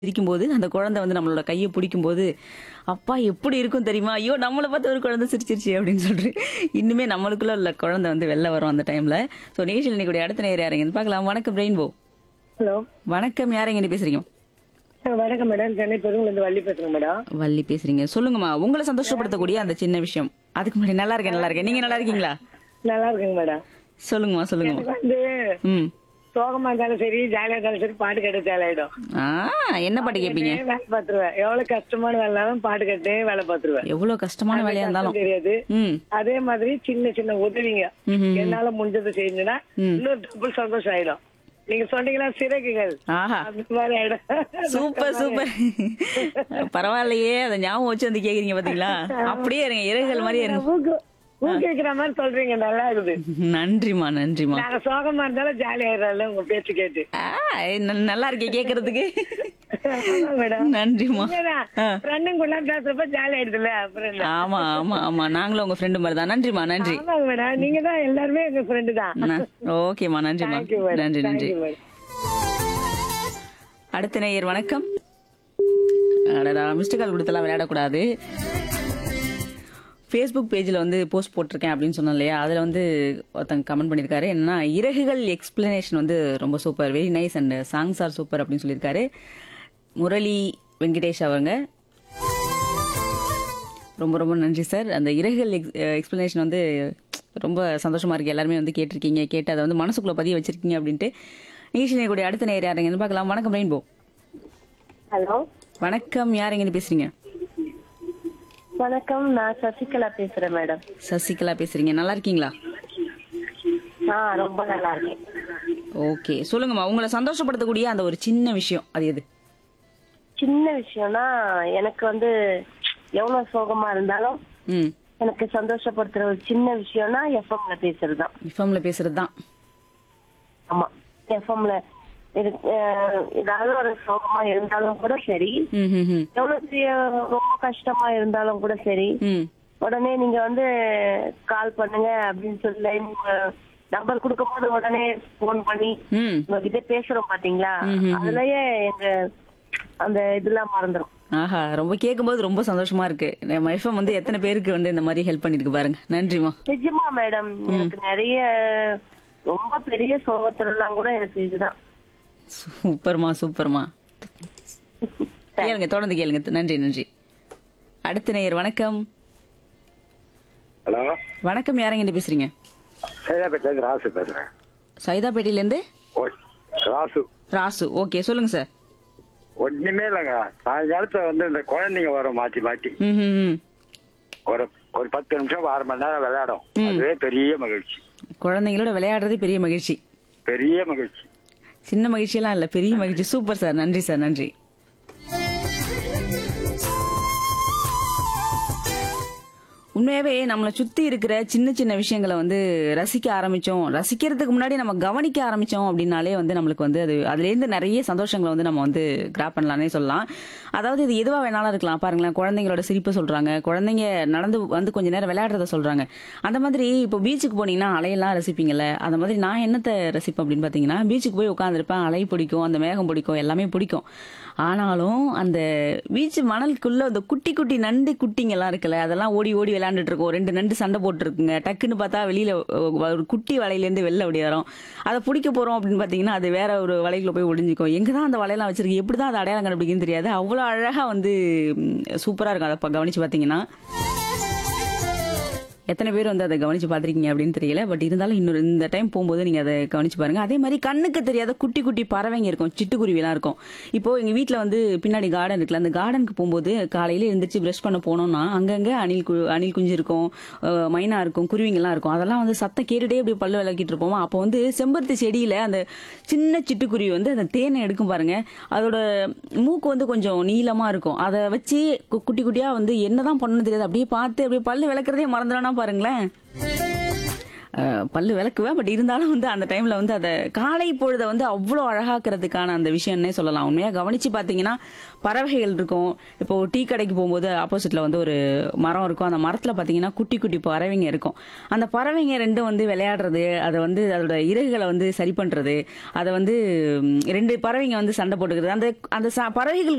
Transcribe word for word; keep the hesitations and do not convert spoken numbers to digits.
சிரிக்கும்போது, அந்த குழந்தை வந்து நம்மளோட கைய பிடிக்கும்போது, "அப்பா எப்படி இருக்கும் தெரியுமா? ஐயோ! நம்மள பார்த்து ஒரு குழந்தை சிரிச்சிருச்சே!" அப்படின்னு சொல்லிட்டு, இன்னுமே நம்மளுக்குள்ள உள்ள குழந்தை வந்து வெளில வரும் அந்த டைம்ல. ஸோ நிகழ்ச்சியில் இன்னைக்கு அடுத்த நேயர் யாருங்கன்னு பார்க்கலாம். வணக்கம் ரெயின்போ. ஹலோ. வணக்கம். யாருங்கன்னு பேசுறீங்க? ஆ, வணக்கம் மேடம். சென்னை பெருங்குளந்து வள்ளி பேசுறேன் மேடம். வள்ளி பேசுறீங்க. சொல்லுங்கம்மா. உங்கள சந்தோஷப்படுத்தக்கூடிய அந்த சின்ன விஷயம். அதுக்கு முன்னாடி நல்லா இருக்கேன், நல்லா இருக்கேன். நீங்க நல்லா இருக்கீங்களா? நல்லா இருக்குங்க மேடம். சொல்லுங்கம்மா, சொல்லுங்கம்மா. எனக்கு வந்து ம். சோகமா இருந்தாலும் சரி, ஜாலியா இருந்தாலும் சரி, பாட்டு கேட்டு ஜாலியாயிடும். ஆ, என்ன பாட்டு கேட்பீங்க? வேலை பார்த்துருவேன். எவ்வளவு கஷ்டமான வேலைனாலும் பாட்டு கேட்டு வேலை பார்த்துருவேன். எவ்வளவு கஷ்டமான வேலையா இருந்தாலும். தெரியாது. ம். அதே மாதிரி சின்ன சின்ன உதவிங்க ம்ஹும். என்னால முடிஞ்சது செஞ்சுன்னா ம். இன்னொரு டபுள் சந்தோஷம் ஆயிடும். நீங்க சொன்னீங்களா சிறகுகள், ஆஹா. அந்த மாதிரி ஆயிடும். Super super. பரவாயில்லையே, அத ஞாபகம் வச்சு வந்து கேக்குறீங்க பாத்தீங்களா? அப்படியே இருங்க, இறகுகள் மாதிரி இருங்க. ஊக்கு ஊக்குவிக்கிற மாதிரி சொல்றீங்க. நல்லா இருக்குது. நன்றிமா, நன்றிமா. நாங்க சோகமா இருந்தாலும் ஜாலி ஆயிடுறோம்ல உங்க பேச்சு கேட்டு. ஆ, ந- நல்லா இருக்கே கேக்குறதுக்கு. ஆமா மேடம். நன்றிமா. ஆ. ஃப்ரெண்டுங்குள்ள பேசுறப்ப ஜாலி ஆயிடுதுல்ல, அப்புறம் என்ன? ஆமா ஆமா ஆமா, நாங்களும் உங்க ஃப்ரெண்டு மாதிரி தான். நன்றிமா, நன்றி. ஆமாங்க மேடம். நீங்க தான் எல்லாருமே எங்க ஃப்ரெண்டு தான். ந- ஓகேமா, நன்றிமா. Thank you madam. நன்றி நன்றி. Thank you madam. அடுத்த நேயர் வணக்கம். அடடா, மிஸ்டு கால் கொடுத்தெல்லாம் விளையாடக்கூடாது. ஃபேஸ்புக் பேஜில் வந்து போஸ்ட் போட்டிருக்கேன் அப்படின்னு சொன்னேன் இல்லையா, அதில் வந்து ஒருத்தங்க கமெண்ட் பண்ணியிருக்காரு. என்னன்னா, இறகுகள் எக்ஸ்பிளனேஷன் வந்து ரொம்ப super, very nice and songs are super அப்படின்னு சொல்லியிருக்காரு. முரளி வெங்கடேஷ் அவங்க. ரொம்ப ரொம்ப நன்றி சார். அந்த இறகுகள் எக்ஸ் எக்ஸ்பிளனேஷன் வந்து ரொம்ப சந்தோஷமா இருக்கு. எல்லாருமே வந்து கேட்டிருக்கீங்க, கேட்டு அதை வந்து மனசுக்குள்ள பதிய வச்சிருக்கீங்க அப்படின்ட்டு. நிகழ்ச்சியில் கூடிய அடுத்த நேயர் யாருங்கன்னு பார்க்கலாம். வணக்கம் ரெயின்போ. ஹலோ, வணக்கம். யாருங்கன்னு பேசுறீங்க? வணக்கம். நான் சசிகலா பேசுறேன் மேடம். சசிகலா பேசுறீங்க. நல்லா இருக்கீங்களா? ஆ, ரொம்ப நல்லா இருக்கேன். ஓகே, சொல்லுங்கம்மா. உங்களை சந்தோஷப்படுத்தக்கூடிய அந்த ஒரு சின்ன விஷயம் அது எது? சின்ன விஷயம்னா, எனக்கு வந்து எவ்வளவு சோகமா இருந்தாலும் ம். எனக்கு சந்தோஷப்படுத்துற ஒரு சின்ன விஷயம்னா எஃப்எம்ல பேசுறது தான். இஃபம்ல பேசுறது தான். ஆமா, எஃப்எம்ல ஏதாவது ஒரு சோகமா இருந்தாலும் கூட சரி, ம் ம் ம் எவ்வளவு பெரிய ரொம்ப கஷ்டமா இருந்தாலும் கூட சரி, ம் உடனே நீங்க வந்து கால் பண்ணுங்க அப்படின்னு சொல்லி நம்பர் கொடுக்கும் போது உடனே போன் பண்ணி ம். உங்ககிட்ட பேசுறோம் பாத்தீங்களா, ம், ம், ம். அதுலயே எங்க அந்த இதெல்லாம் மறந்துடும். ஆஹா, ரொம்ப கேட்கும்போது ரொம்ப சந்தோஷமா இருக்கு. நம்ம எஃப்எம் வந்து எத்தனை பேருக்கு வந்து இந்த மாதிரி ஹெல்ப் பண்ணிருக்கு பாருங்க. நன்றிமா. நிஜமா மேடம், எனக்கு நிறைய ரொம்ப பெரிய சோகத்துலாம் கூட எனக்கு இதுதான். சூப்பர்மா, சூப்பர்மா. கேளுங்க, தொடர்ந்து கேளுங்க. நன்றி நன்றி. அடுத்த நேயர் வணக்கம். ஹலோ, வணக்கம். யாரங்க பேசுறீங்க? சைதாப்பேட்டிலேருந்து ராசு பேசுறேன். சைதாப்பேட்டையில இருந்து ஓ, ராசு. ராசு. ஓகே, சொல்லுங்க சார். ஒண்ணுமே இல்லைங்க. சாயங்காலத்துல வந்து இந்த குழந்தைங்க வரும் மாத்தி மாத்தி. ம் ம் ம். ஒரு ஒரு பத்து நிமிஷம் அரை மணி நேரம் விளையாடும். அதுவே பெரிய மகிழ்ச்சி. குழந்தைங்களோட விளையாடுறதே பெரிய மகிழ்ச்சி. பெரிய மகிழ்ச்சி. சின்ன மகிழ்ச்சியெல்லாம் இல்ல, பெரிய மகிழ்ச்சி. Super sir. நன்றி சார், நன்றி. உண்மையாவே நம்மளை சுத்தி இருக்கிற சின்ன சின்ன விஷயங்களை வந்து ரசிக்க ஆரம்பிச்சோம். ரசிக்கிறதுக்கு முன்னாடி நம்ம கவனிக்க ஆரம்பிச்சோம் அப்படின்னாலே வந்து நம்மளுக்கு வந்து அது அதுல இருந்து நிறைய சந்தோஷங்களை வந்து நம்ம வந்து கிராப் பண்ணலாம்னே சொல்லலாம். அதாவது இது எதுவா வேணாலும் இருக்கலாம். பாருங்களேன், குழந்தைங்களோட சிரிப்பு சொல்றாங்க, குழந்தைங்க நடந்து வந்து கொஞ்ச நேரம் விளையாடுறத சொல்றாங்க. அந்த மாதிரி இப்போ பீச்சுக்கு போனீங்கன்னா அலையெல்லாம் ரசிப்பீங்கல்ல, அந்த மாதிரி நான் என்னத்தை ரசிப்பேன் அப்படின்னு பாத்தீங்கன்னா, பீச்சுக்கு போய் உட்காந்துருப்பேன். அலை பிடிக்கும், அந்த மேகம் பிடிக்கும், எல்லாமே பிடிக்கும். ஆனாலும் அந்த பீச் மணலுக்குள்ள அந்த குட்டி குட்டி நண்டு குட்டிங்க எல்லாம் இருக்குல்ல, அதெல்லாம் ஓடி ஓடி விளையாண்டுட்டு இருக்கோம். ரெண்டு நண்டு சண்டை போட்டு இருக்குங்க. டக்குன்னு பார்த்தா வெளியில அஹ், ஒரு குட்டி வலையில இருந்து வெளில அப்படி வரும். அதை பிடிக்க போறோம் அப்படின்னு பாத்தீங்கன்னா, அது வேற ஒரு வலைக்குள்ள போய் ஒளிஞ்சிக்கும். எங்கதான் அந்த வலையெல்லாம் வச்சிருக்கு, எப்படிதான் அதை அடையாளம் கண்டுபிடிக்குன்னு தெரியாது. அவ்வளவு அழகா வந்து ம், சூப்பரா இருக்கும். அதை ப- கவனிச்சு பாத்தீங்கன்னா, எத்தனை பேர் வந்து அதை கவனிச்சு பாத்திருக்கீங்க அப்படின்னு தெரியல. பட் இருந்தாலும் இன்னொரு இந்த டைம் போகும்போது நீங்க அதை கவனிச்சு பாருங்க. அதே மாதிரி கண்ணுக்கு தெரியாத குட்டி குட்டி பறவைங்க இருக்கும், சிட்டுக்குருவிலாம் இருக்கும். இப்போ எங்க வீட்ல வந்து பின்னாடி கார்டன் இருக்குல்ல, அந்த கார்டனுக்கு போகும்போது காலையில எழுந்திரிச்சு பிரஷ் பண்ண போனோம்னா அங்கங்க அணில் கு அணில் குஞ்சு இருக்கும், அஹ், மைனா இருக்கும், குருவிங்கெல்லாம் இருக்கும். அதெல்லாம் வந்து சத்தம் கேட்டுட்டே அப்படி பல்லு விளக்கிட்டு இருப்போம். அப்போ வந்து செம்பருத்தி செடியில அந்த சின்ன சிட்டுக்குருவி வந்து அந்த தேனை எடுக்கும் பாருங்க. அதோட மூக்கு வந்து கொஞ்சம் நீளமா இருக்கும். அதை வச்சு கு- குட்டி குட்டியா வந்து என்னதான் பண்ணணும் தெரியாது, அப்படியே பார்த்து அப்படியே பல்லு விளக்குறதே மறந்துடனா பாருங்களேன். அஹ், பல்லு விளக்குவேன். பட் இருந்தாலும் வந்து அந்த டைம்ல வந்து அதை காலை பொழுதை வந்து அவ்வளோ அழகாக்குறதுக்கான அந்த விஷயம்னே சொல்லலாம். உண்மையா கவனிச்சு பார்த்தீங்கன்னா பறவைகள் இருக்கும். இப்போ டீ கடைக்கு போகும்போது ஆப்போசிட்ல வந்து ஒரு மரம் இருக்கும். அந்த மரத்துல பார்த்தீங்கன்னா குட்டி குட்டி பறவைங்க இருக்கும். அந்த பறவைங்க ரெண்டும் வந்து விளையாடுறது, அதை வந்து அதோட இறகுகளை வந்து சரி பண்றது, அதை வந்து ம், ரெண்டு பறவைங்க வந்து சண்டை போட்டுக்கிறது, அந்த அந்த ச- பறவைகள்